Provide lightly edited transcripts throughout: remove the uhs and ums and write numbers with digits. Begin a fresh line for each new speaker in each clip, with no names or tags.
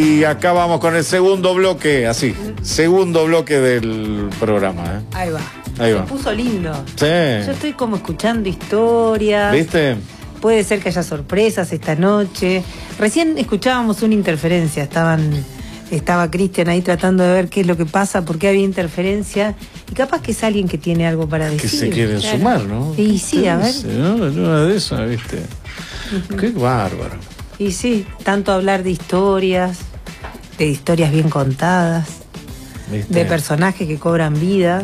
Y acá vamos con el segundo bloque, así, segundo bloque del programa.
Ahí va.
Ahí va.
Se puso lindo.
Sí.
Yo estoy como escuchando historias.
¿Viste?
Puede ser que haya sorpresas esta noche. Recién escuchábamos una interferencia. Estaba Cristian ahí tratando de ver qué es lo que pasa, por qué había interferencia. Y capaz que es alguien que tiene algo para decir.
Que se quieren sumar, ¿no?
Y sí, a ver.
¿No? Una de esas, ¿viste? Qué bárbaro.
Y sí, tanto hablar de historias bien contadas,
¿Viste?
de personajes que cobran vida.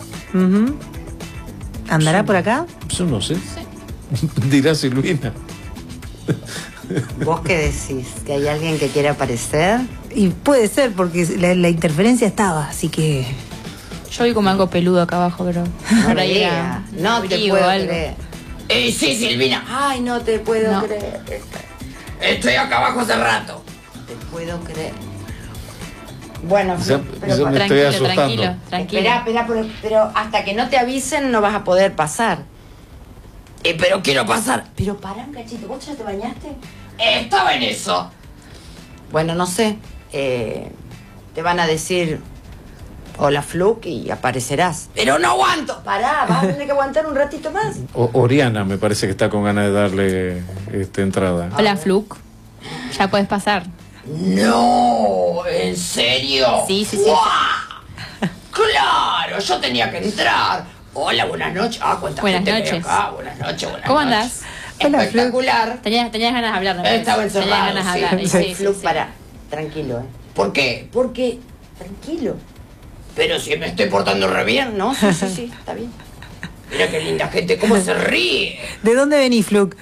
¿Andará por acá?
Yo no sé. Dirá Silvina.
¿Vos qué decís? ¿Que hay alguien que quiere aparecer?
Y puede ser, porque la interferencia estaba, así que...
Yo vi como algo peludo acá abajo, pero...
No me digas. No te puedo creer.
Sí, Silvina.
Ay, no te puedo
No.
creer.
Estoy acá abajo hace rato.
No te puedo creer. Bueno,
Ya
pero
me estoy asustando.
Tranquilo.
espera, pero hasta que no te avisen no vas a poder pasar.
Pero quiero pasar.
Pero pará un cachito, ¿vos ya te bañaste?
Estaba en eso.
Bueno, no sé. Te van a decir hola Fluke y aparecerás.
Pero no aguanto.
Pará, vas a tener que aguantar un ratito más.
Oriana me parece que está con ganas de darle entrada.
Hola, Fluke. Ya puedes pasar.
No, ¿en serio?
Sí.
¡Guau! Claro, yo tenía que entrar. Hola, buenas noches. ¿Cuánta
Buenas
gente que hay
noches.
acá? Buenas noches.
¿Cómo andás?
Hola,
Espectacular.
Tenías ganas de hablar, ¿no?
Estaba encerrado,
Tenías ganas de
sí.
hablar. Sí.
Fluke, pará. Tranquilo,
¿Por qué?
Porque, tranquilo.
Pero si me estoy portando re bien.
No, sí, está bien.
Mira qué linda gente, cómo se ríe.
¿De dónde venís, Fluke?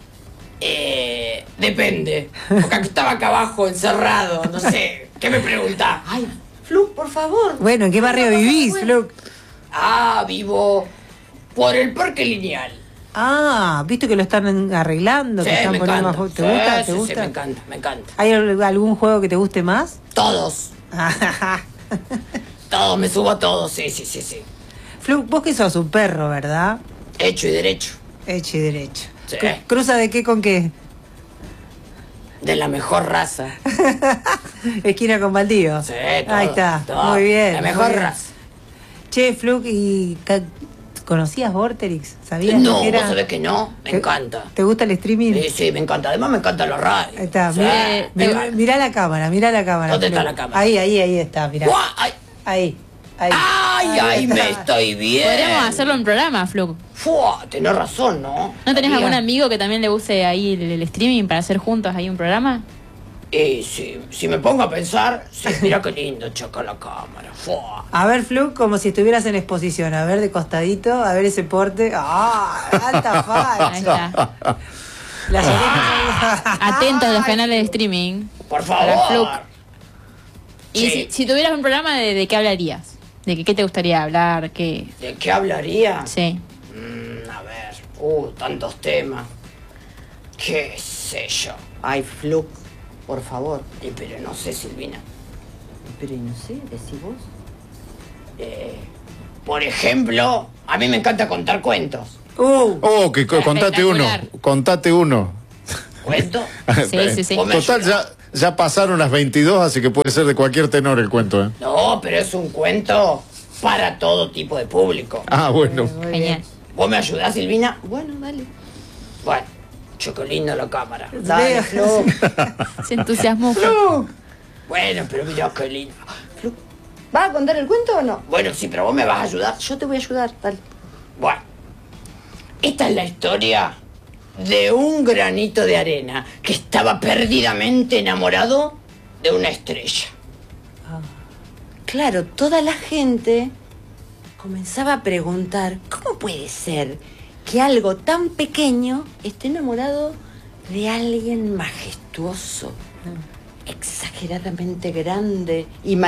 Depende. Porque estaba acá abajo, encerrado, no sé. ¿Qué me preguntás?
Ay, Fluke, por favor.
Bueno, ¿en qué barrio vivís, Fluke?
Vivo por el Parque Lineal.
Ah, ¿viste que lo están arreglando?
Sí,
Que están
me
poniendo
encanta.
más... ¿Te gusta?
Sí,
¿Te
sí,
gusta?
me encanta.
¿Hay algún juego que te guste más?
Todos. Todos, me subo a todos, sí.
Fluke, vos que sos un perro, ¿verdad?
Hecho y derecho.
Hecho y derecho.
Sí.
¿Cruza de qué con qué?
De la mejor raza.
Esquina con Baldío.
Sí, todo,
Ahí está,
todo.
muy bien.
La mejor
muy bien.
raza.
Che, Fluke, ¿y conocías Vorterix? ¿Sabías
No,
que era?
vos sabés que no. Me encanta.
¿Te gusta el streaming?
Sí, me encanta. Además me encanta la radio.
Ahí está,
Sí,
mirá,
me encanta.
mirá la cámara, mirá la cámara.
¿Dónde está
Fluke.
la cámara?
Ahí está, mirá.
¡Guau! ¡Ay!
Ahí.
¡Ay,
está.
me estoy bien!
Podríamos hacerlo en programa, Fluke.
¡Fua! Tenés razón, ¿no?
¿No tenés
Sabía.
algún amigo que también le use ahí el streaming para hacer juntos ahí un programa?
Si me pongo a pensar, sí, mira qué lindo choca la cámara. ¡Fua!
A ver, Fluke, como si estuvieras en exposición. A ver, de costadito, a ver ese porte. ¡Ah! ¡Alta
Ahí
facha!
está.
Las orejas.
Atentos a los canales de streaming.
Por
Para
favor.
Fluke. Y
Sí.
si tuvieras un programa, ¿de qué hablarías? ¿De qué te gustaría hablar? ¿Qué?
¿De qué hablaría?
Sí.
A ver, tantos temas. ¿Qué sé yo?
Ay, Fluke, por favor.
Pero no sé, Silvina.
Pero no sé, decí vos.
Por ejemplo, a mí me encanta contar cuentos.
Contate uno.
Espectacular.
Contate uno.
¿Cuento?
Sí.
Vos me
Total,
ayudás.
ya pasaron las 22, así que puede ser de cualquier tenor el cuento, ¿eh?
No, pero es un cuento para todo tipo de público.
Bueno.
Genial.
¿Vos me ayudás, Silvina?
Bueno, dale.
Bueno, qué linda la cámara.
Dale, Fluke.
Se entusiasmó.
Bueno, pero mirá qué lindo.
Fluke. ¿Vas a contar el cuento o no?
Bueno, sí, pero vos me vas a ayudar.
Yo te voy a ayudar, dale.
Bueno, esta es la historia de un granito de arena que estaba perdidamente enamorado de una estrella.
Claro, toda la gente comenzaba a preguntar, ¿cómo puede ser que algo tan pequeño esté enamorado de alguien majestuoso, exageradamente grande y